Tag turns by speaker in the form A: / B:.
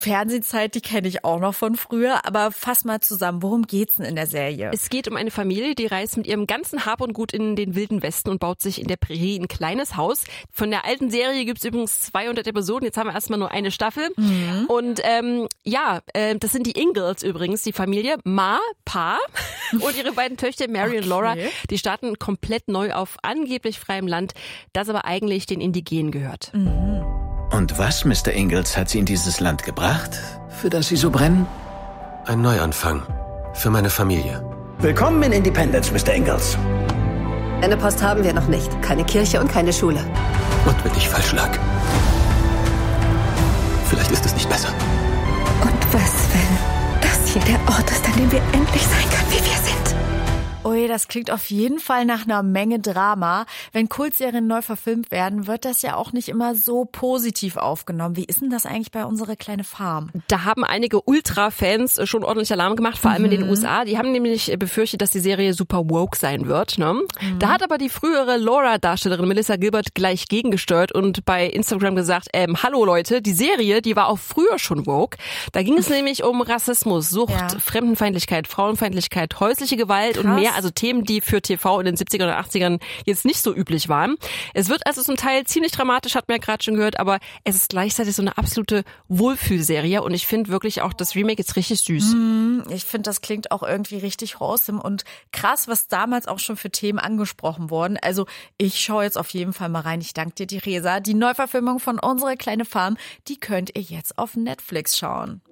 A: Fernsehzeit, die kenne ich auch noch von früher, aber fass mal zusammen, worum geht's denn in der Serie?
B: Es geht um eine Familie, die reist mit ihrem ganzen Hab und Gut in den wilden Westen und baut sich in der Prärie ein kleines Haus. Von der alten Serie gibt's übrigens 200 Episoden, jetzt haben wir erstmal nur eine Staffel. Und das sind die Ingalls übrigens, die Familie, Ma, Pa und ihre beiden Töchter Mary und Laura, die starten komplett neu auf angeblich freiem Land, das aber eigentlich den Indigenen gehört.
C: Und was, Mr. Ingalls, hat Sie in dieses Land gebracht, für das Sie so brennen?
D: Ein Neuanfang. Für meine Familie.
C: Willkommen in Independence, Mr. Ingalls.
E: Eine Post haben wir noch nicht. Keine Kirche und keine Schule.
D: Und wenn ich falsch lag? Vielleicht ist es nicht besser.
E: Und was, wenn das hier der Ort ist, an dem wir endlich sein können, wie wir sind?
A: Ui, das klingt auf jeden Fall nach einer Menge Drama. Wenn Kultserien neu verfilmt werden, wird das ja auch nicht immer so positiv aufgenommen. Wie ist denn das eigentlich bei Unsere kleine Farm?
B: Da haben einige Ultra-Fans schon ordentlich Alarm gemacht, vor allem in den USA. Die haben nämlich befürchtet, dass die Serie super woke sein wird. Ne? Da hat aber die frühere Laura-Darstellerin Melissa Gilbert gleich gegengesteuert und bei Instagram gesagt, hallo Leute, die Serie, die war auch früher schon woke. Da ging es nämlich um Rassismus, Sucht, Fremdenfeindlichkeit, Frauenfeindlichkeit, häusliche Gewalt und mehr. Also Themen, die für TV in den 70ern oder 80ern jetzt nicht so üblich waren. Es wird also zum Teil ziemlich dramatisch, hat man ja gerade schon gehört, aber es ist gleichzeitig so eine absolute Wohlfühlserie und ich finde wirklich auch, das Remake ist richtig süß.
A: Ich finde, das klingt auch irgendwie richtig wholesome und krass, was damals auch schon für Themen angesprochen wurden. Also ich schaue jetzt auf jeden Fall mal rein. Ich danke dir, Theresa. Die Neuverfilmung von Unsere kleine Farm, die könnt ihr jetzt auf Netflix schauen.